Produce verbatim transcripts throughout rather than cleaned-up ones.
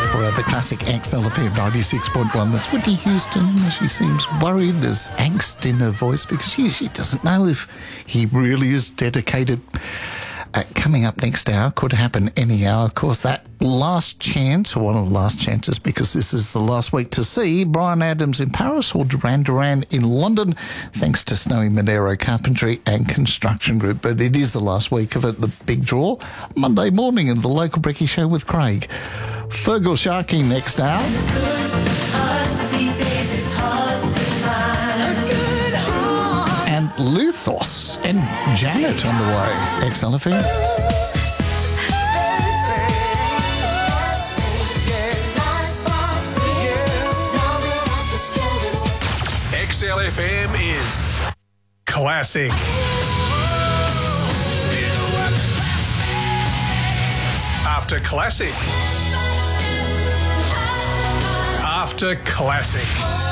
Forever Classic X L F M ninety-six point one. That's Whitney Houston. She seems worried. There's angst in her voice because she, she doesn't know if he really is dedicated. Uh, coming up next hour, could happen any hour. Of course, that last chance, or one of the last chances, because this is the last week to see Bryan Adams in Paris or Duran Duran in London, thanks to Snowy Monero Carpentry and Construction Group. But it is the last week of it, the big draw, Monday morning in the local Brekkie Show with Craig. Fergal Sharkey next hour. And Luthos and Janet on the way. X L F M. X L F M is classic. After classic. After classic.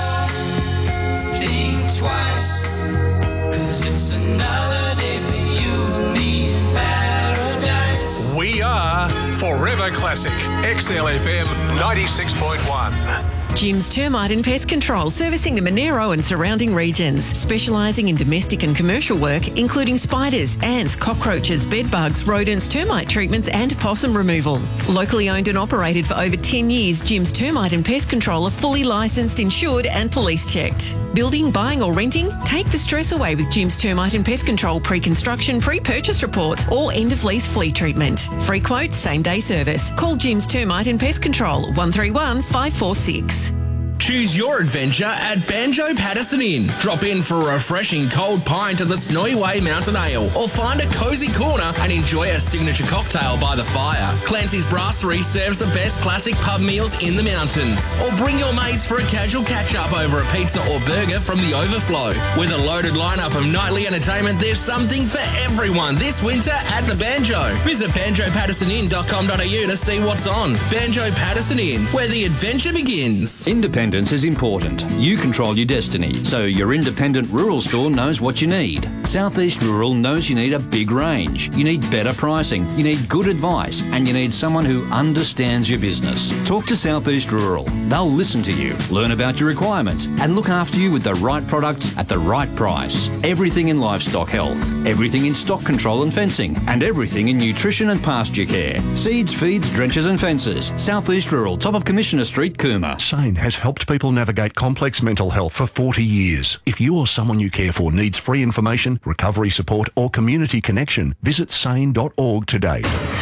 Think twice, 'cause it's another day for you and me in paradise. We are Forever Classic. X L F M ninety-six point one. Jim's Termite and Pest Control, servicing the Monero and surrounding regions, specialising in domestic and commercial work, including spiders, ants, cockroaches, bedbugs, rodents, termite treatments and possum removal. Locally owned and operated for over ten years, Jim's Termite and Pest Control are fully licensed, insured and police checked. Building, buying or renting? Take the stress away with Jim's Termite and Pest Control pre-construction, pre-purchase reports or end-of-lease flea treatment. Free quotes, same-day service. Call Jim's Termite and Pest Control, one three one, five four six. Choose your adventure at Banjo Patterson Inn. Drop in for a refreshing cold pint of the Snowy Way Mountain Ale, or find a cosy corner and enjoy a signature cocktail by the fire. Clancy's Brasserie serves the best classic pub meals in the mountains. Or bring your mates for a casual catch-up over a pizza or burger from the Overflow. With a loaded lineup of nightly entertainment, there's something for everyone this winter at the Banjo. Visit banjo patterson inn dot com dot a u to see what's on. Banjo Patterson Inn, where the adventure begins. Independence is important. You control your destiny, so your independent rural store knows what you need. Southeast Rural knows you need a big range. You need better pricing. You need good advice, and you need someone who understands your business. Talk to Southeast Rural. They'll listen to you, learn about your requirements, and look after you with the right products at the right price. Everything in livestock health, everything in stock control and fencing, and everything in nutrition and pasture care. Seeds, feeds, drenches and fences. Southeast Rural, top of Commissioner Street, Cooma. SANE has helped people navigate complex mental health for forty years. If you or someone you care for needs free information, recovery support or community connection, visit sane dot org today.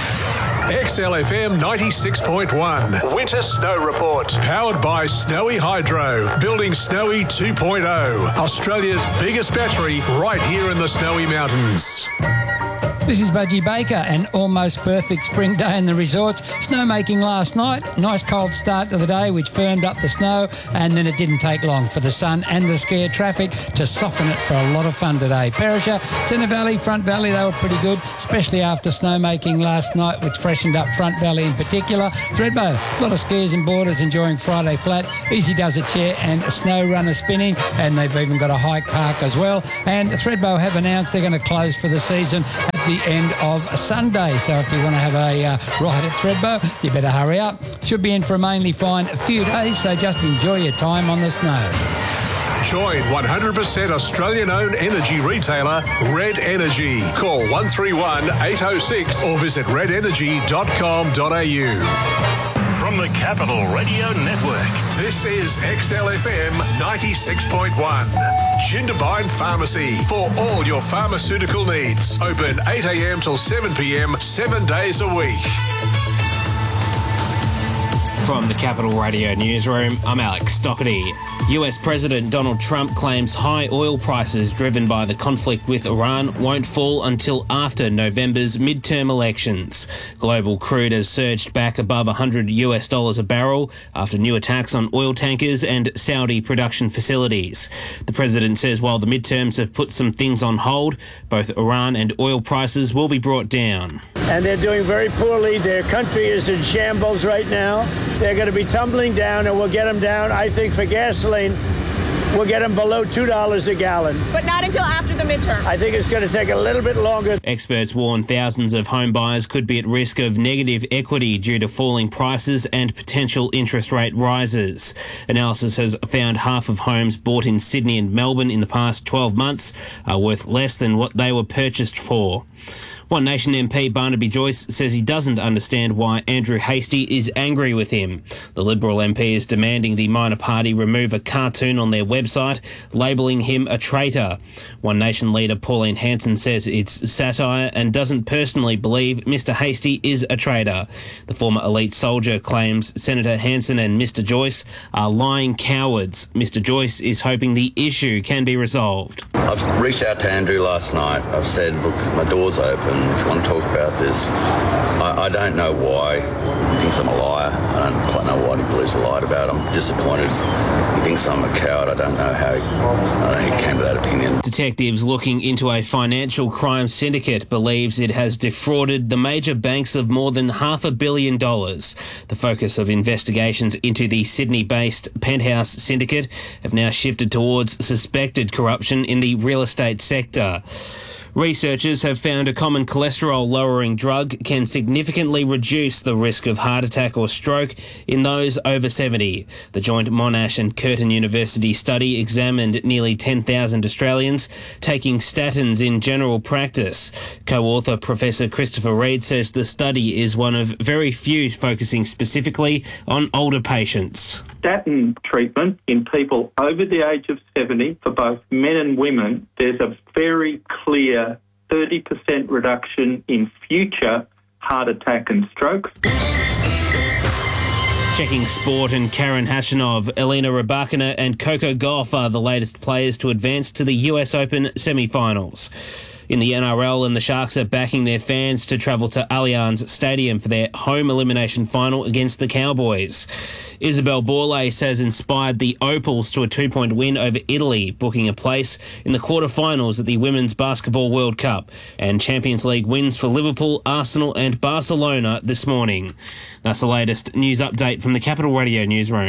X L F M ninety-six point one. Winter Snow Report. Powered by Snowy Hydro. Building Snowy two point oh. Australia's biggest battery right here in the Snowy Mountains. This is Budgie Baker. An almost perfect spring day in the resorts. Snowmaking last night. Nice cold start to the day which firmed up the snow, and then it didn't take long for the sun and the scare traffic to soften it for a lot of fun today. Perisher, Centre Valley, Front Valley, they were pretty good, especially after snowmaking last night which freshened up Front Valley in particular. Thredbo, a lot of skiers and boarders enjoying Friday flat. Easy Does It chair and a snow runner spinning, and they've even got a hike park as well. And Thredbo have announced they're going to close for the season at the end of Sunday. So if you want to have a uh, ride at Thredbo, you better hurry up. Should be in for a mainly fine a few days, so just enjoy your time on the snow. Join one hundred percent Australian-owned energy retailer Red Energy. Call one three one, eight oh six or visit red energy dot com dot a u. From the Capital Radio Network, this is X L F M ninety-six point one. Jindabyne Pharmacy for all your pharmaceutical needs. Open eight a m till seven p m, seven days a week. From the Capital Radio Newsroom, I'm Alex Stockerty. U S President Donald Trump claims high oil prices driven by the conflict with Iran won't fall until after November's midterm elections. Global crude has surged back above one hundred US dollars a barrel after new attacks on oil tankers and Saudi production facilities. The president says while the midterms have put some things on hold, both Iran and oil prices will be brought down. And they're doing very poorly. Their country is in shambles right now. They're going to be tumbling down, and we'll get them down, I think, for gasoline we'll get them below two dollars a gallon. But not until after the midterm. I think it's going to take a little bit longer. Experts warn thousands of home buyers could be at risk of negative equity due to falling prices and potential interest rate rises. Analysis has found half of homes bought in Sydney and Melbourne in the past twelve months are worth less than what they were purchased for. One Nation M P Barnaby Joyce says he doesn't understand why Andrew Hastie is angry with him. The Liberal M P is demanding the minor party remove a cartoon on their website labelling him a traitor. One Nation leader Pauline Hanson says it's satire and doesn't personally believe Mister Hastie is a traitor. The former elite soldier claims Senator Hanson and Mister Joyce are lying cowards. Mister Joyce is hoping the issue can be resolved. I've reached out to Andrew last night. I've said, look, my door's open. If you want to talk about this, I, I don't know why he thinks I'm a liar. I don't quite know what he believes I lied about. I'm disappointed. He thinks I'm a coward. I don't know how he, I don't know how he came to that opinion. Detectives looking into a financial crime syndicate believes it has defrauded the major banks of more than half a billion dollars. The focus of investigations into the Sydney-based Penthouse syndicate have now shifted towards suspected corruption in the real estate sector. Researchers have found a common cholesterol-lowering drug can significantly reduce the risk of heart attack or stroke in those over seventy. The joint Monash and Curtin University study examined nearly ten thousand Australians taking statins in general practice. Co-author Professor Christopher Reid says the study is one of very few focusing specifically on older patients. Statin treatment in people over the age of seventy, for both men and women, there's a very clear thirty percent reduction in future heart attack and strokes. Checking sport, and Karen Khachanov, Elena Rybakina and Coco Gauff are the latest players to advance to the U S Open semi-finals. In the N R L, and the Sharks are backing their fans to travel to Allianz Stadium for their home elimination final against the Cowboys. Isabel Borlase has inspired the Opals to a two-point win over Italy, booking a place in the quarterfinals at the Women's Basketball World Cup. And Champions League wins for Liverpool, Arsenal and Barcelona this morning. That's the latest news update from the Capital Radio newsroom.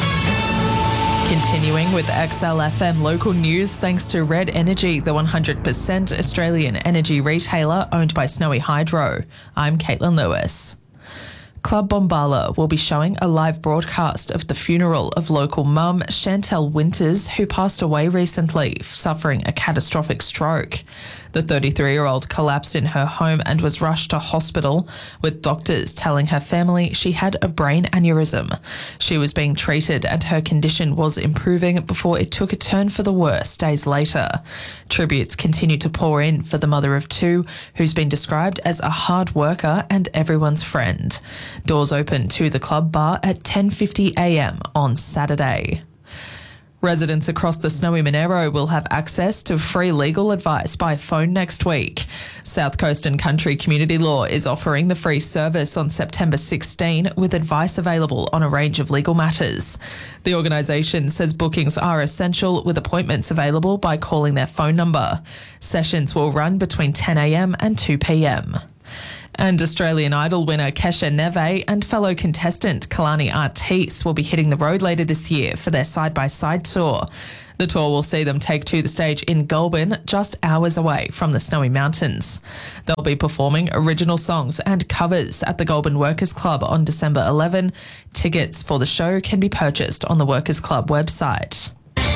Continuing with X L F M local news, thanks to Red Energy, the one hundred percent Australian energy retailer owned by Snowy Hydro. I'm Caitlin Lewis. Club Bombala will be showing a live broadcast of the funeral of local mum Chantel Winters, who passed away recently, suffering a catastrophic stroke. The thirty-three-year-old collapsed in her home and was rushed to hospital, with doctors telling her family she had a brain aneurysm. She was being treated and her condition was improving before it took a turn for the worse days later. Tributes continue to pour in for the mother of two, who's been described as a hard worker and everyone's friend. Doors open to the club bar at ten fifty a m on Saturday. Residents across the Snowy Monero will have access to free legal advice by phone next week. South Coast and Country Community Law is offering the free service on September sixteenth with advice available on a range of legal matters. The organisation says bookings are essential, with appointments available by calling their phone number. Sessions will run between ten a m and two p m. And Australian Idol winner Kesha Neve and fellow contestant Kalani Artis will be hitting the road later this year for their side-by-side tour. The tour will see them take to the stage in Goulburn, just hours away from the Snowy Mountains. They'll be performing original songs and covers at the Goulburn Workers Club on December eleventh. Tickets for the show can be purchased on the Workers Club website.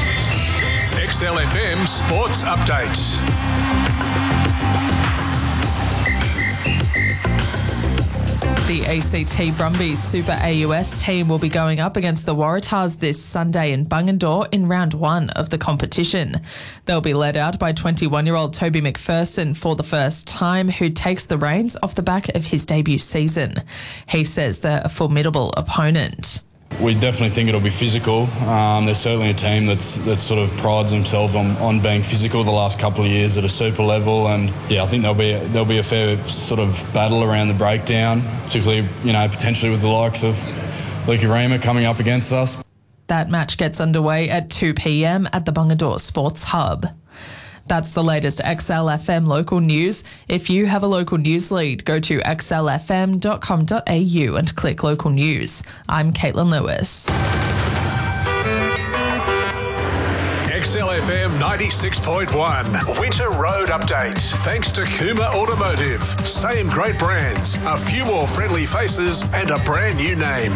X L F M Sports Update. The A C T Brumbies Super A U S team will be going up against the Waratahs this Sunday in Bungendore in round one of the competition. They'll be led out by twenty-one-year-old Toby McPherson for the first time, who takes the reins off the back of his debut season. He says they're a formidable opponent. We definitely think it'll be physical. Um, they're certainly a team that's that's sort of prides themselves on, on being physical the last couple of years at a super level, and yeah, I think there'll be a, there'll be a fair sort of battle around the breakdown, particularly you know potentially with the likes of Luke Rima coming up against us. That match gets underway at two p m at the Bungendore Sports Hub. That's the latest X L F M local news. If you have a local news lead, go to x l f m dot com dot a u and click local news. I'm Caitlin Lewis. X L F M ninety-six point one. Winter Road Update. Thanks to Kuma Automotive. Same great brands, a few more friendly faces and a brand new name.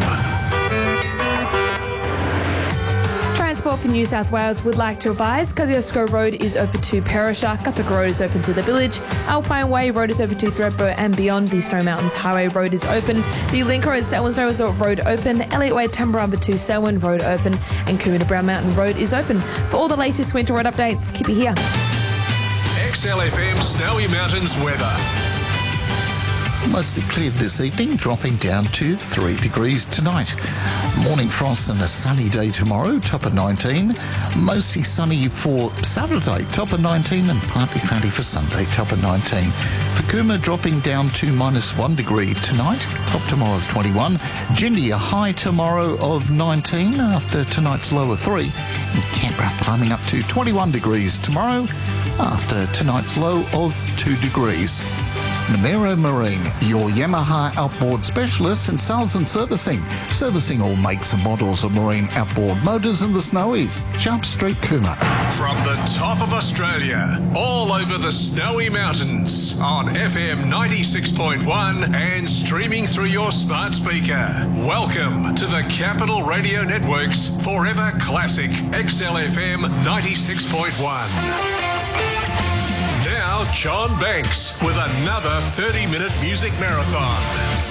Transport for New South Wales would like to advise Kosciuszko Road is open to Perisher, Guthrie Road is open to the Village, Alpine Way Road is open to Thredbo and beyond. The Snowy Mountains Highway Road is open, the Link Road Selwyn Snow Resort Road open, Elliott Way Tumbarumba to Selwyn Road open, and Coomera Brown Mountain Road is open. For all the latest winter road updates, keep it here. X L F M Snowy Mountains weather. Mostly clear this evening, dropping down to three degrees tonight. Morning frost and a sunny day tomorrow, top of nineteen. Mostly sunny for Saturday, top of nineteen, and partly cloudy for Sunday, top of nineteen. For Coomera, dropping down to minus one degree tonight, top tomorrow of twenty-one. Jindy, a high tomorrow of nineteen after tonight's low of three. And Canberra climbing up to twenty-one degrees tomorrow after tonight's low of two degrees. Namero Marine, your Yamaha outboard specialist in sales and servicing. Servicing all makes and models of marine outboard motors in the Snowies. Sharp Street, Coomera. From the top of Australia, all over the Snowy Mountains, on F M ninety-six point one and streaming through your smart speaker. Welcome to the Capital Radio Network's Forever Classic X L F M ninety-six point one. Now, John Banks with another thirty-minute music marathon.